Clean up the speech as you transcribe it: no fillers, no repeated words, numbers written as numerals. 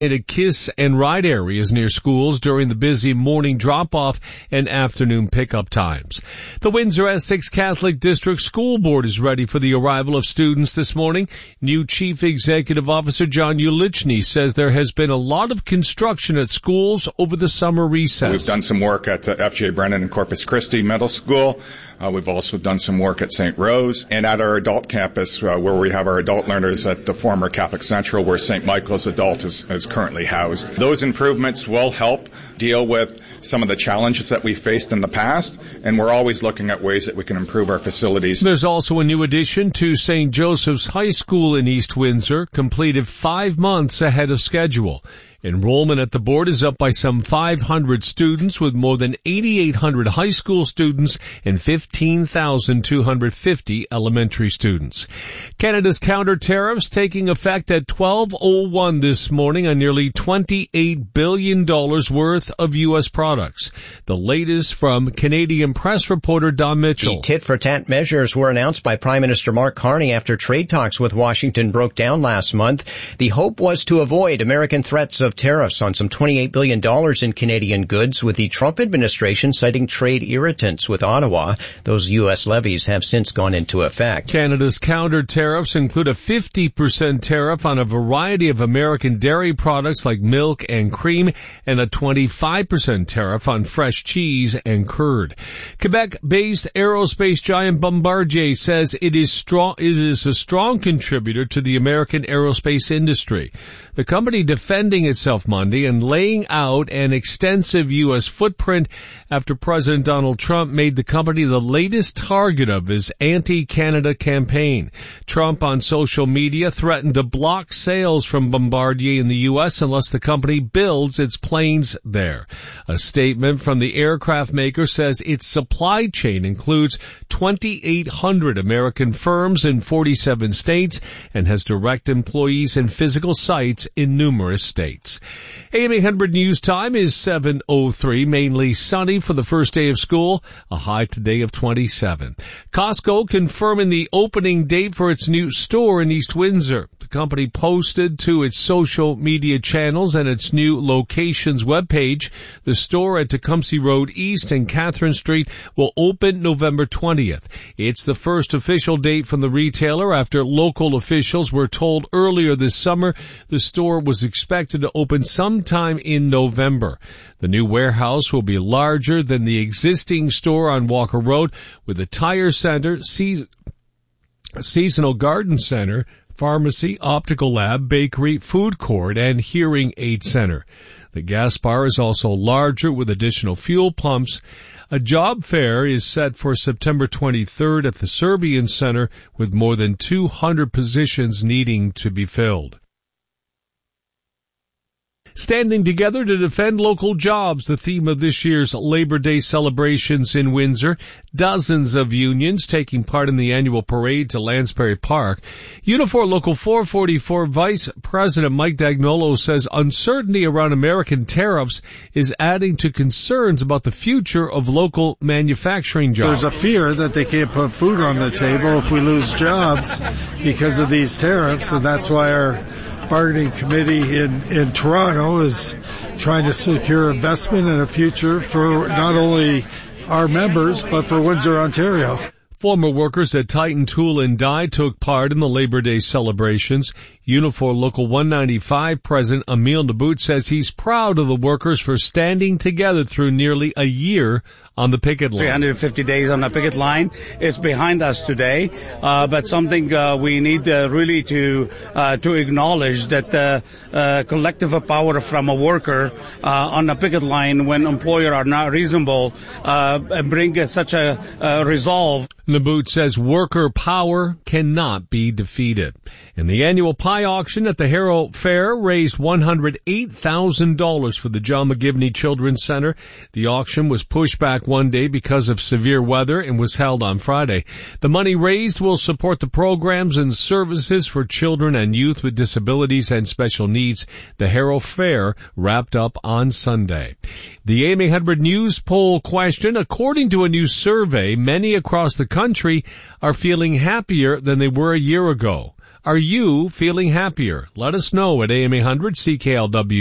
into kiss and ride areas near schools during the busy morning drop-off and afternoon pickup times. The Windsor Essex Catholic District School Board is ready for the arrival of students this morning. New Chief Executive Officer John Ulichny says there has been a lot of construction at schools over the summer recess. We've done some work at F.J. Brennan and Corpus Christi Middle School. We've also done some work at St. Rose and at our adult campus where we have our adult learners at the former Catholic Central where St. Michael's Adult is currently housed. Those improvements will help deal with some of the challenges that we faced in the past, and we're always looking at ways that we can improve our facilities. There's also a new addition to St. Joseph's High School in East Windsor, completed 5 months ahead of schedule. Enrollment at the board is up by some 500 students, with more than 8,800 high school students and 15,250 elementary students. Canada's counter tariffs taking effect at 12:01 this morning on nearly $28 billion worth of U.S. products. The latest from Canadian press reporter Don Mitchell. The tit-for-tat measures were announced by Prime Minister Mark Carney after trade talks with Washington broke down last month. The hope was to avoid American threats of tariffs on some $28 billion in Canadian goods, with the Trump administration citing trade irritants with Ottawa. Those U.S. levies have since gone into effect. Canada's counter tariffs include a 50% tariff on a variety of American dairy products like milk and cream, and a 25% tariff on fresh cheese and curd. Quebec-based aerospace giant Bombardier says it is a strong contributor to the American aerospace industry. The company defending itself Monday and laying out an extensive U.S. footprint after President Donald Trump made the company the latest target of his anti-Canada campaign. Trump on social media threatened to block sales from Bombardier in the U.S. unless the company builds its planes there. A statement from the aircraft maker says its supply chain includes 2,800 American firms in 47 states and has direct employees and physical sites in numerous states. AM 800 news time is 7:03, mainly sunny for the first day of school, a high today of 27. Costco confirming the opening date for its new store in East Windsor. The company posted to its social media channels and its new locations webpage. The store at Tecumseh Road East and Catherine Street will open November 20th. It's the first official date from the retailer after local officials were told earlier this summer the store was expected to open sometime in November. The new warehouse will be larger than the existing store on Walker Road, with a tire center, seasonal garden center, pharmacy, optical lab, bakery, food court, and hearing aid center. The gas bar is also larger with additional fuel pumps. A job fair is set for September 23rd at the Serbian Center, with more than 200 positions needing to be filled. Standing together to defend local jobs, the theme of this year's Labor Day celebrations in Windsor. Dozens of unions taking part in the annual parade to Lansbury Park. Unifor Local 444 Vice President Mike Dagnolo says uncertainty around American tariffs is adding to concerns about the future of local manufacturing jobs. There's a fear that they can't put food on the table if we lose jobs because of these tariffs, and that's why our bargaining committee in Toronto is trying to secure investment and a future for not only our members, but for Windsor, Ontario. Former workers at Titan Tool and Die took part in the Labor Day celebrations. Unifor Local 195 President Emil Nabout says he's proud of the workers for standing together through nearly a year on the picket line. 350 days on the picket line is behind us today, but something we need really to acknowledge that the collective power from a worker on the picket line when employer are not reasonable bring such a resolve. Nabout says worker power cannot be defeated. And the annual pie auction at the Harrow Fair raised $108,000 for the John McGivney Children's Center. The auction was pushed back one day because of severe weather and was held on Friday. The money raised will support the programs and services for children and youth with disabilities and special needs. The Harrow Fair wrapped up on Sunday. The AM 800 News poll question: according to a new survey, many across the country are feeling happier than they were a year ago. Are you feeling happier? Let us know at AM800 CKLW.